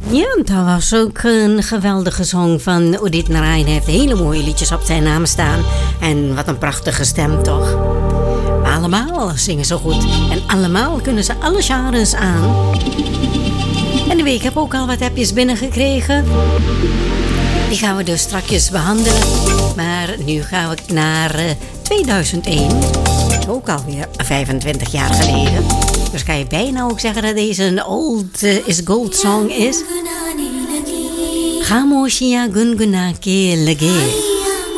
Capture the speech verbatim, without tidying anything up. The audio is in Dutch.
Ja, dat was ook een geweldige song van Udit Narayan. Hij heeft hele mooie liedjes op zijn naam staan. En wat een prachtige stem toch. Allemaal zingen ze goed. En allemaal kunnen ze alle genres aan. En de week heb ik ook al wat appjes binnengekregen. Die gaan we dus strakjes behandelen. Maar nu gaan we naar uh, tweeduizend één. Ook alweer vijfentwintig jaar geleden. Dus kan je bijna ook zeggen dat deze een old uh, is gold song is. Khamoshiya gungunake lage.